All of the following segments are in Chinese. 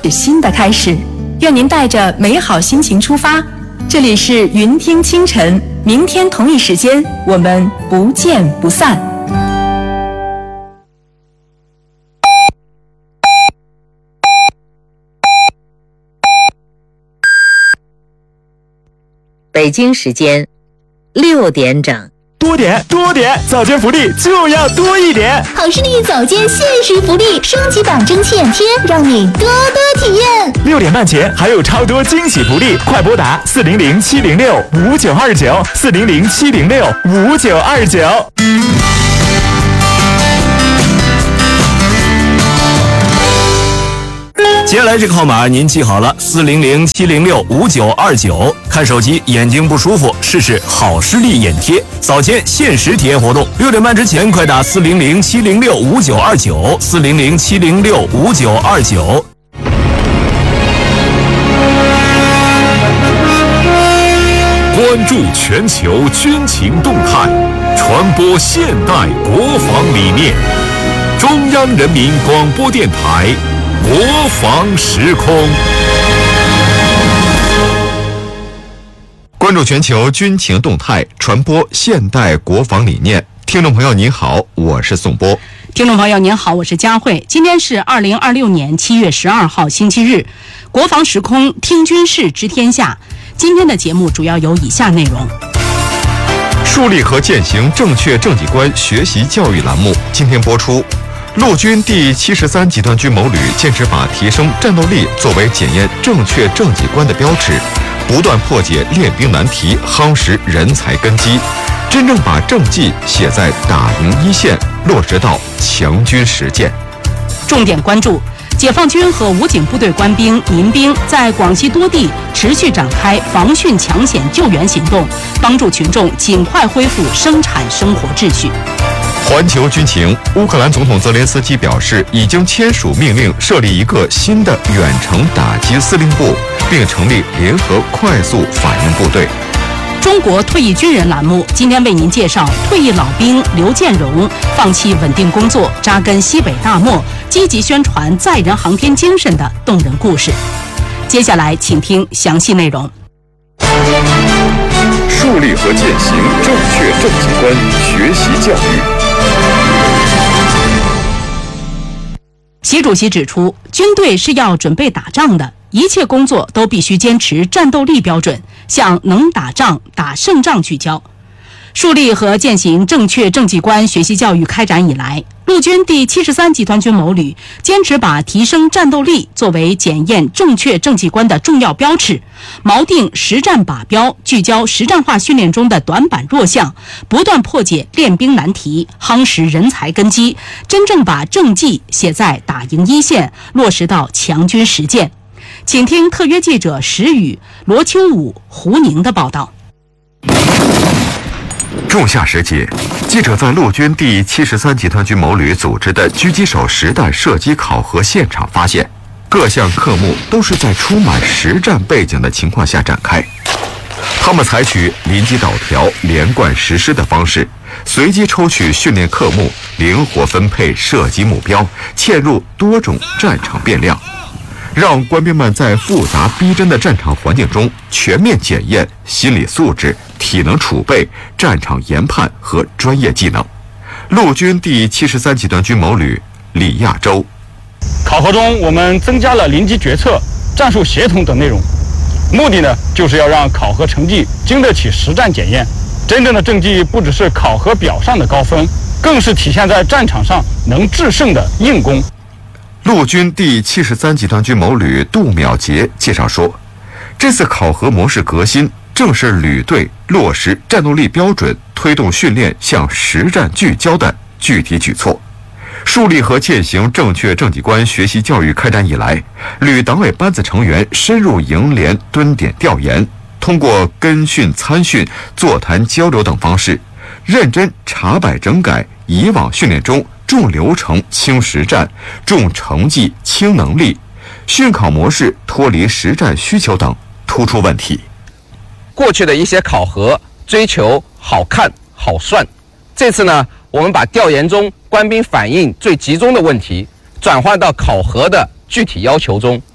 是新的开始。愿您带着美好心情出发。这里是云听清晨，明天同一时间我们不见不散。 北京时间6点整。 多点，早间福利就要多一点。 好视力早间限时福利，升级版蒸汽眼贴，让你多多体验。 6点半前还有超多惊喜福利，快拨打400-706-5929 400-706-5929。 接下来这个号码您记好了，400-706-5929。看手机眼睛不舒服，试试好视力眼贴，早间限时体验活动。6点半之前快打400-706-5929 400-706-5929。 关注全球军情动态，传播现代国防理念。中央人民广播电台国防时空。 关注全球军情动态，传播现代国防理念。听众朋友您好，我是宋波。 听众朋友您好，我是佳慧。今天是2026年7月12号星期日，国防时空听军事知天下。今天的节目主要有以下内容： 树立和践行正确政绩观学习教育栏目今天播出。陆军第73集团军某旅坚持把提升战斗力作为检验正确政绩观的标尺，不断破解练兵难题，夯实人才根基，真正把政绩写在打赢一线，落实到强军实践。 重点关注解放军和武警部队官兵、民兵在广西多地持续展开防汛抢险救援行动，帮助群众尽快恢复生产生活秩序。 环球军情，乌克兰总统泽连斯基表示，已经签署命令设立一个新的远程打击司令部，并成立联合快速反应部队。 中国退役军人栏目今天为您介绍退役老兵刘建荣放弃稳定工作，扎根西北大漠，积极宣传载人航天精神的动人故事。接下来请听详细内容。 树立和践行正确政绩观学习教育。 习主席指出，军队是要准备打仗的，一切工作都必须坚持战斗力标准，向能打仗、打胜仗聚焦。树立和践行正确政绩观学习教育开展以来，陆军第73集团军某旅坚持把提升战斗力作为检验正确政绩观的重要标尺，锚定实战靶标，聚焦实战化训练中的短板弱项，不断破解练兵难题，夯实人才根基，真正把政绩写在打赢一线，落实到强军实践。请听特约记者石宇、罗秋武、胡宁的报道。 仲夏时节，记者在陆军第73集团军某旅组织的狙击手实弹射击考核现场发现，各项科目都是在充满实战背景的情况下展开。他们采取临机导调、连贯实施的方式，随机抽取训练科目，灵活分配射击目标，嵌入多种战场变量，让官兵们在复杂逼真的战场环境中全面检验心理素质、体能储备、战场研判和专业技能。陆军第73集团军某旅李亚洲。 考核中，我们增加了临机决策、战术协同等内容，目的呢，就是要让考核成绩经得起实战检验。真正的政绩不只是考核表上的高分，更是体现在战场上能制胜的硬功。 陆军第73集团军某旅杜淼杰介绍说，这次考核模式革新，正是旅队落实战斗力标准、推动训练向实战聚焦的具体举措。树立和践行正确政绩观学习教育开展以来，旅党委班子成员深入营连蹲点调研，通过跟训、参训、座谈交流等方式，认真查摆整改以往训练中重流程轻实战、重成绩轻能力、训考模式脱离实战需求等突出问题。 过去的一些考核追求好看好算，这次呢，我们把调研中官兵反映最集中的问题转换到考核的具体要求中，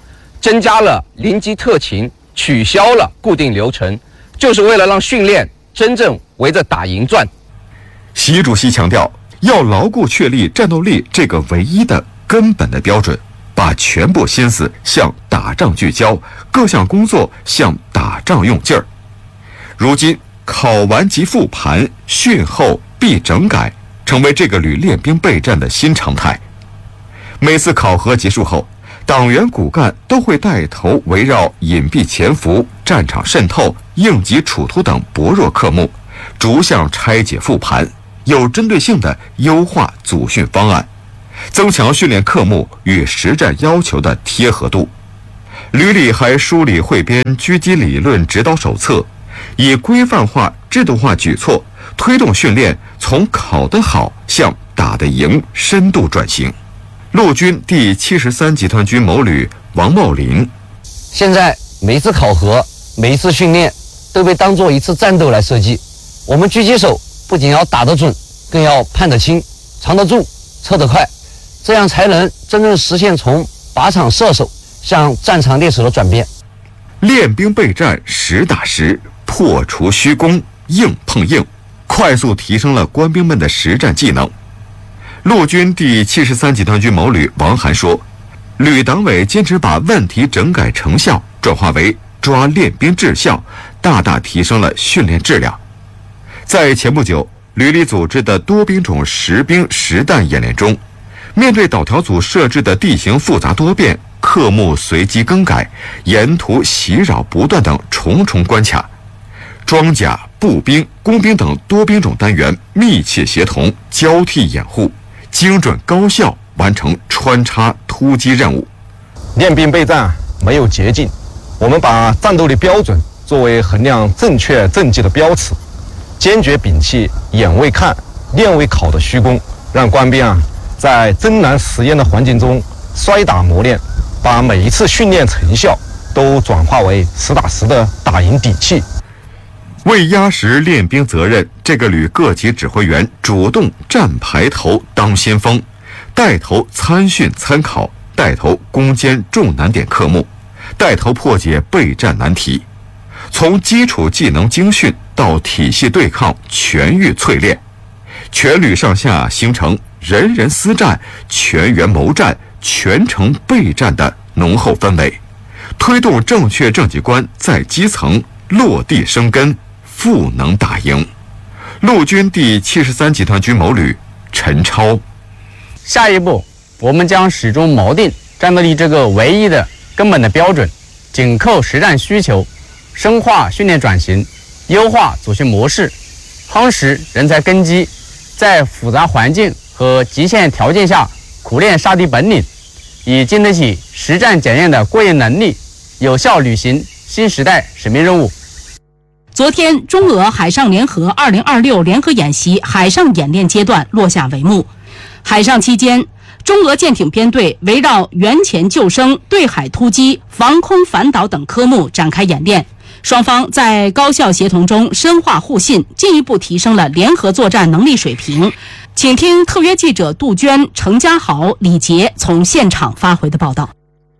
增加了临机特勤，取消了固定流程，就是为了让训练真正围着打赢转。 习主席强调，要牢固确立战斗力这个唯一的根本的标准，把全部心思向打仗聚焦，各项工作向打仗用劲儿。如今考完即复盘，训后必整改，成为这个旅练兵备战的新常态。每次考核结束后，党员骨干都会带头围绕隐蔽潜伏、战场渗透、应急处突等薄弱科目，逐项拆解复盘，有针对性地优化组训方案，增强训练科目与实战要求的贴合度。旅里还梳理汇编狙击理论指导手册，以规范化、制度化举措，推动训练从考得好向打得赢深度转型。陆军第73集团军某旅王茂林： 现在每一次考核、每一次训练都被当作一次战斗来设计。我们狙击手不仅要打得准，更要判得清、藏得住、测得快，这样才能真正实现从靶场射手向战场猎手的转变。 练兵备战实打实，破除虚攻，硬碰硬，快速提升了官兵们的实战技能。陆军第73集团军某旅王涵说，旅党委坚持把问题整改成效转化为抓练兵质效，大大提升了训练质量。在前不久旅里组织的多兵种实兵实弹演练中，面对导条组设置的地形复杂多变、科目随机更改、沿途袭扰不断等重重关卡，装甲、步兵、工兵等多兵种单元密切协同，交替掩护，精准高效完成穿插突击任务。 练兵备战没有捷径，我们把战斗力标准作为衡量正确政绩的标尺，坚决摒弃眼为看、练为考的虚攻，让官兵在真难实验的环境中摔打磨练，把每一次训练成效都转化为实打实的打赢底气。 为压实练兵责任，这个旅各级指挥员主动站排头当先锋，带头参训参考，带头攻坚重难点科目，带头破解备战难题，从基础技能精训到体系对抗全域淬炼，全旅上下形成人人思战、全员谋战、全程备战的浓厚氛围，推动正确政绩观在基层落地生根，赋能打赢。陆军第73集团军某旅陈超： 下一步，我们将始终锚定战斗力这个唯一的根本的标准，紧扣实战需求，深化训练转型，优化组训模式，夯实人才根基，在复杂环境和极限条件下苦练杀敌本领，以经得起实战检验的过硬能力，有效履行新时代使命任务。 昨天，中俄海上联合2026联合演习海上演练阶段落下帷幕。海上期间，中俄舰艇编队围绕援潜救生、对海突击、防空反导等科目展开演练。双方在高效协同中深化互信，进一步提升了联合作战能力水平。请听特约记者杜鹃、程家豪、李杰从现场发回的报道。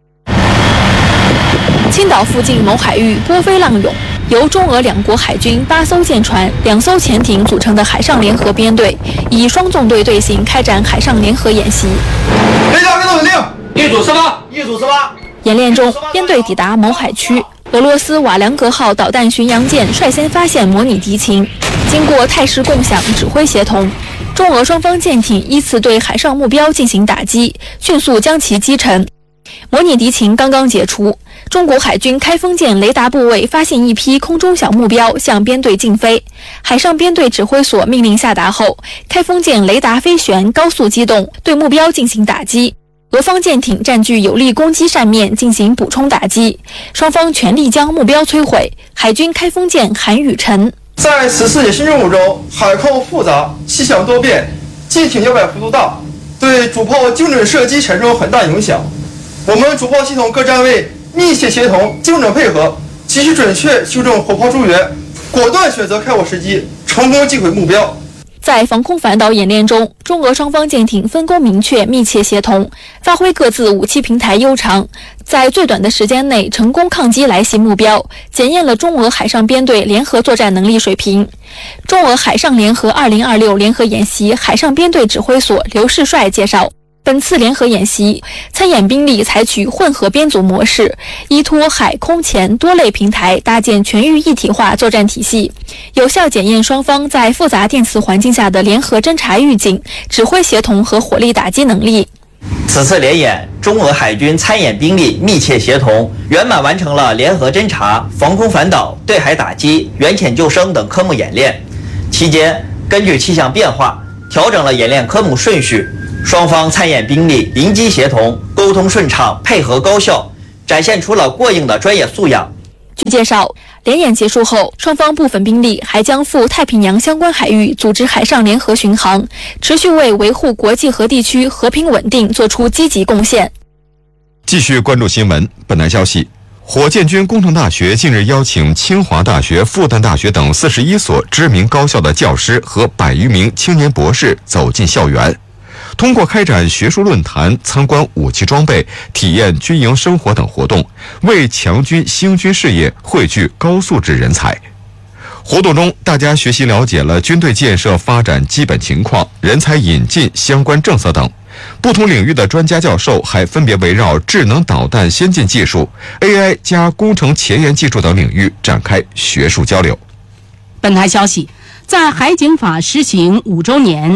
青岛附近某海域波飞浪涌，由中俄两国海军8艘舰船、2艘潜艇组成的海上联合编队，以双纵队队形开展海上联合演习。 雷达跟踪稳定，一组18。 演练中，编队抵达某海区，俄罗斯瓦良格号导弹巡洋舰率先发现模拟敌情，经过态势共享、指挥协同，中俄双方舰艇依次对海上目标进行打击，迅速将其击沉。模拟敌情刚刚解除，中国海军开封舰雷达部位发现一批空中小目标向编队近飞，海上编队指挥所命令下达后，开封舰雷达飞旋高速机动，对目标进行打击。俄方舰艇占据有利攻击扇面进行补充打击，双方全力将目标摧毁。海军开封舰韩宇晨： 在此次演习任务中，海况复杂，气象多变，舰艇摇摆幅度大，对主炮精准射击产生很大影响。我们主炮系统各站位密切协同，精准配合，及时准确修正火炮驻援，果断选择开火时机，成功击毁目标。 在防空反导演练中，中俄双方舰艇分工明确、密切协同，发挥各自武器平台优长，在最短的时间内成功抗击来袭目标，检验了中俄海上编队联合作战能力水平。中俄海上联合2026联合演习海上编队指挥所刘世帅介绍，本次联合演习，参演兵力采取混合编组模式，依托海空前多类平台搭建全域一体化作战体系，有效检验双方在复杂电磁环境下的联合侦察预警、指挥协同和火力打击能力。 此次联演，中俄海军参演兵力密切协同，圆满完成了联合侦察、防空反导、对海打击、远潜救生等科目演练。期间，根据气象变化，调整了演练科目顺序，双方参演兵力临机协同，沟通顺畅，配合高效，展现出了过硬的专业素养。 据介绍，联演结束后，双方部分兵力还将赴太平洋相关海域组织海上联合巡航，持续为维护国际和地区和平稳定做出积极贡献。 继续关注新闻。本台消息，火箭军工程大学近日邀请清华大学、复旦大学等41所知名高校的教师和100余名青年博士走进校园，通过开展学术论坛、参观武器装备、体验军营生活等活动，为强军兴军事业汇聚高素质人才。活动中，大家学习了解了军队建设发展基本情况、人才引进相关政策等。不同领域的专家教授还分别围绕智能导弹先进技术、AI 加工程前沿技术等领域展开学术交流。 本台消息，在海警法施行5周年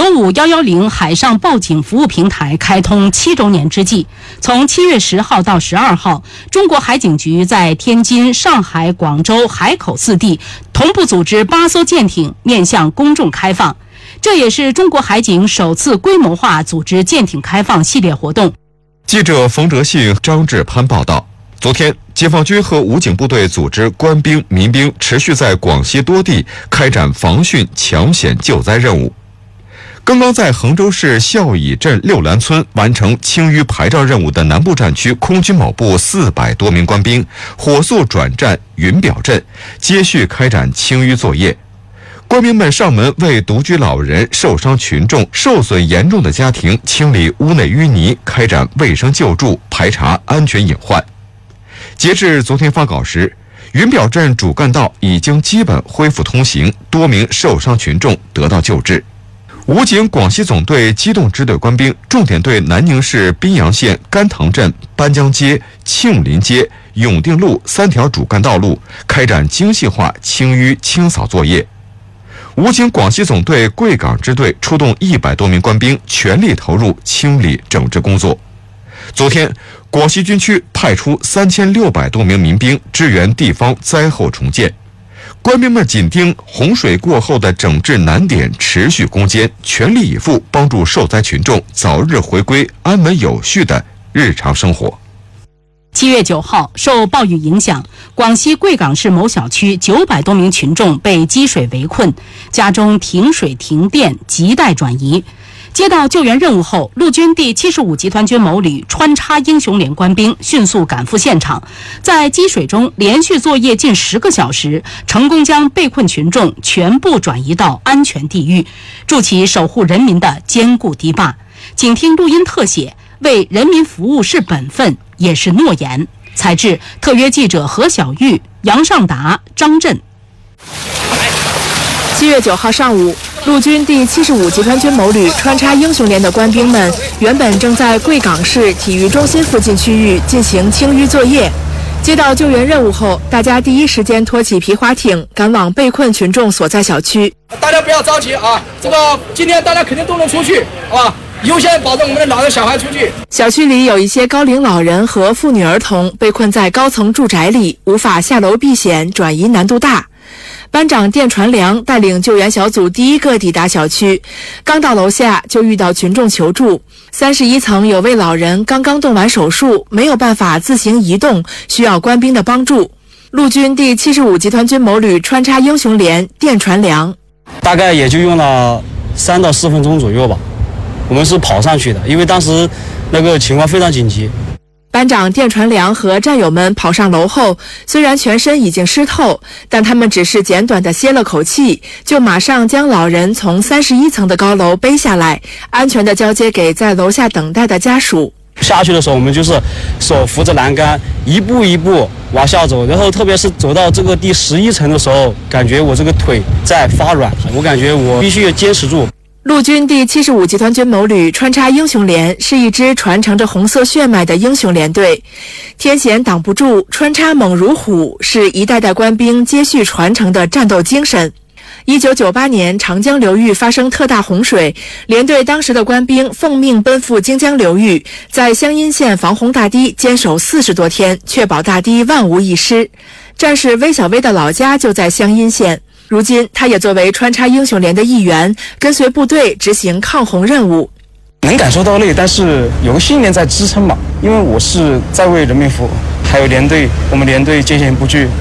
，95110海上报警服务平台开通7周年之际，从7月10号到12号，中国海警局在天津、上海、广州海口4地同步组织8艘舰艇面向公众开放。这也是中国海警首次规模化组织舰艇开放系列活动。 记者冯哲信、张志攀报道，昨天，解放军和武警部队组织官兵、民兵持续在广西多地开展防汛、抢险救灾任务。刚刚在衡州市孝乙镇六兰村完成清淤排障任务的南部战区空军某部400多名官兵，火速转战云表镇，接续开展清淤作业。官兵们上门为独居老人、受伤群众、受损严重的家庭清理屋内淤泥，开展卫生救助，排查安全隐患。截至昨天发稿时，云表镇主干道已经基本恢复通行，多名受伤群众得到救治。武警广西总队机动支队官兵重点对南宁市宾阳县甘塘镇、班江街、庆林街、永定路3条主干道路开展精细化清淤清扫作业。武警广西总队贵港支队出动100多名官兵，全力投入清理整治工作。昨天，广西军区派出3600多名民兵支援地方灾后重建。官兵们紧盯洪水过后的整治难点，持续攻坚，全力以赴帮助受灾群众早日回归安稳有序的日常生活。 7月9号，受暴雨影响，广西贵港市某小区900多名群众被积水围困，家中停水停电，亟待转移。接到救援任务后，陆军第75集团军某旅穿插英雄连官兵迅速赶赴现场，在积水中连续作业近10个小时，成功将被困群众全部转移到安全地域，筑起守护人民的坚固堤坝。请听录音特写，为人民服务是本分，也是诺言。采制特约记者何小玉、杨尚达、张震。 7月9号上午，陆军第75集团军某旅穿插英雄连的官兵们原本正在贵港市体育中心附近区域进行清淤作业。接到救援任务后，大家第一时间拖起皮划艇，赶往被困群众所在小区。 大家不要着急啊，今天大家肯定都能出去，好吧？优先保证我们的老人小孩出去。 小区里有一些高龄老人和妇女儿童被困在高层住宅里，无法下楼避险，转移难度大。班长电传良带领救援小组第一个抵达小区，刚到楼下就遇到群众求助。31层有位老人刚刚动完手术，没有办法自行移动，需要官兵的帮助。陆军第75集团军某旅穿插英雄连电传良， 大概也就用了3到4分钟左右吧。我们是跑上去的，因为当时那个情况非常紧急。 班长电传良和战友们跑上楼后，虽然全身已经湿透，但他们只是简短地歇了口气，就马上将老人从31层的高楼背下来，安全地交接给在楼下等待的家属。 下去的时候，我们就是手扶着栏杆，一步一步往下走，然后特别是走到这个第11层的时候，感觉我这个腿在发软，我感觉我必须要坚持住。 陆军第75集团军某旅穿插英雄连是一支传承着红色血脉的英雄连队，天险挡不住，穿插猛如虎，是一代代官兵接续传承的战斗精神。1998年，长江流域发生特大洪水，连队当时的官兵奉命奔赴荆江流域，在湘阴县防洪大堤坚守40多天，确保大堤万无一失。战士魏小薇的老家就在湘阴县，如今他也作为穿插英雄连的一员，跟随部队执行抗洪任务。 能感受到累，但是有个信念在支撑嘛，因为我是在为人民服务，还有连队，我们连队艰险不惧。